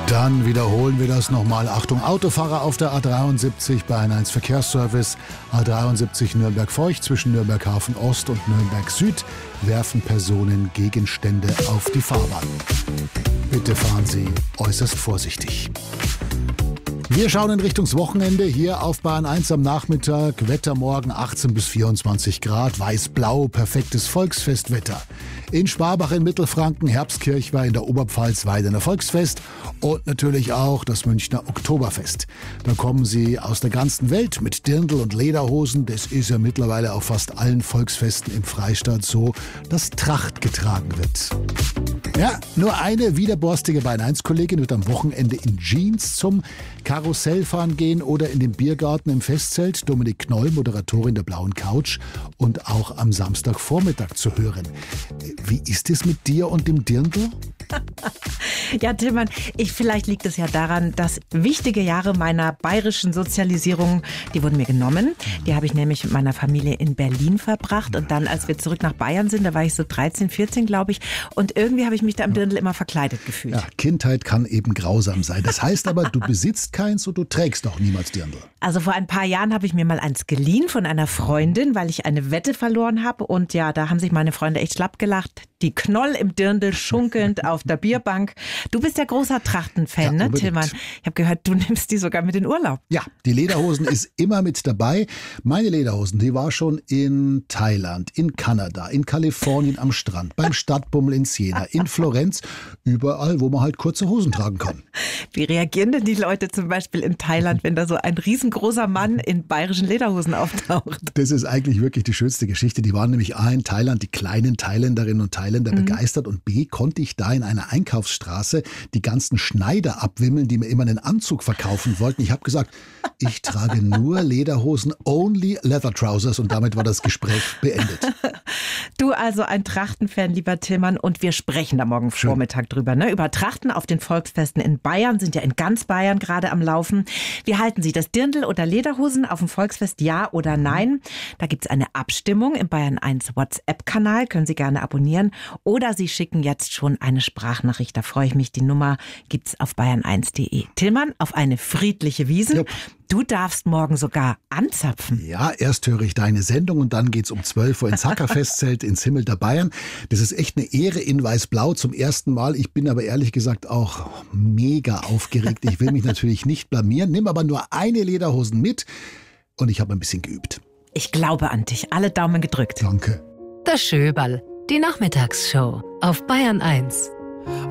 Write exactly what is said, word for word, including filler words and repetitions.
Dann wiederholen wir das nochmal. Achtung, Autofahrer auf der A dreiundsiebzig bei eins Verkehrsservice. A dreiundsiebzig Nürnberg-Feucht zwischen Nürnberg-Hafen-Ost und Nürnberg-Süd werfen Personen Gegenstände auf die Fahrbahn. Bitte fahren Sie äußerst vorsichtig. Wir schauen in Richtung Wochenende hier auf Bayern eins am Nachmittag. Wetter morgen achtzehn bis vierundzwanzig Grad, weiß-blau, perfektes Volksfestwetter. In Schwabach in Mittelfranken, Herbstkirchweih in der Oberpfalz, Weidener Volksfest und natürlich auch das Münchner Oktoberfest. Da kommen sie aus der ganzen Welt mit Dirndl und Lederhosen. Das ist ja mittlerweile auf fast allen Volksfesten im Freistaat so, dass Tracht getragen wird. Ja, nur eine widerborstige Bayern eins Kollegin wird am Wochenende in Jeans zum Karussellfahren gehen oder in den Biergarten im Festzelt. Dominik Knoll, Moderatorin der Blauen Couch und auch am Samstagvormittag zu hören. Wie ist es mit dir und dem Dirndl? Ja, Tillmann, ich, vielleicht liegt es ja daran, dass wichtige Jahre meiner bayerischen Sozialisierung, die wurden mir genommen. Die habe ich nämlich mit meiner Familie in Berlin verbracht. Und dann, als wir zurück nach Bayern sind, da war ich so dreizehn, vierzehn, glaube ich. Und irgendwie habe ich mich da im Dirndl immer verkleidet gefühlt. Ja, Kindheit kann eben grausam sein. Das heißt aber, du besitzt keins und du trägst auch niemals Dirndl. Also vor ein paar Jahren habe ich mir mal eins geliehen von einer Freundin, weil ich eine Wette verloren habe. Und ja, da haben sich meine Freunde echt schlapp gelacht. Die Knoll im Dirndl schunkelnd auf der Bierbank. Du bist ja großer Trachtenfan, ja, ne, Tillmann? Ich habe gehört, du nimmst die sogar mit in Urlaub. Ja, die Lederhosen ist immer mit dabei. Meine Lederhosen, die war schon in Thailand, in Kanada, in Kalifornien am Strand, beim Stadtbummel in Siena, in Florenz, überall, wo man halt kurze Hosen tragen kann. Wie reagieren denn die Leute zum Beispiel in Thailand, wenn da so ein riesengroßer Mann in bayerischen Lederhosen auftaucht? Das ist eigentlich wirklich die schönste Geschichte. Die waren nämlich A in Thailand, die kleinen Thailänderinnen und Thailänder mhm. begeistert und B konnte ich da in einer Einkaufsstraße die ganzen Schneider abwimmeln, die mir immer einen Anzug verkaufen wollten. Ich habe gesagt, ich trage nur Lederhosen, only leather trousers und damit war das Gespräch beendet. Du also ein Trachtenfan, lieber Tillmann, und wir sprechen da morgen Schön. Vormittag drüber, ne? Über Trachten auf den Volksfesten in Bayern, sind ja in ganz Bayern gerade am Laufen. Wie halten Sie das, Dirndl oder Lederhosen auf dem Volksfest, ja oder nein? Da gibt's eine Abstimmung im Bayern eins WhatsApp-Kanal, können Sie gerne abonnieren. Oder Sie schicken jetzt schon eine Sprachnachricht, da freue ich mich. Die Nummer gibt's auf bayern eins punkt de. Tillmann, auf eine friedliche Wiesn. Jupp. Du darfst morgen sogar anzapfen. Ja, erst höre ich deine Sendung und dann geht's um zwölf Uhr ins Hackerfestzelt ins Himmel der Bayern. Das ist echt eine Ehre in Weiß-Blau zum ersten Mal. Ich bin aber ehrlich gesagt auch mega aufgeregt. Ich will mich natürlich nicht blamieren, nimm aber nur eine Lederhosen mit und ich habe ein bisschen geübt. Ich glaube an dich. Alle Daumen gedrückt. Danke. Das Schöberl, die Nachmittagsshow auf Bayern eins.